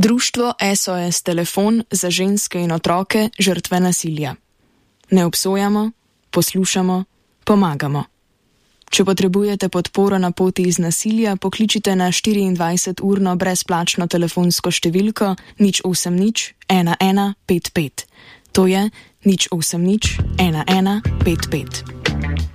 Društvo SOS Telefon za ženske in otroke žrtve nasilja. Ne obsojamo, poslušamo, pomagamo. Če potrebujete podporo na poti iz nasilja, pokličite na 24-urno brezplačno telefonsko številko 080 1155. To je 080 1155.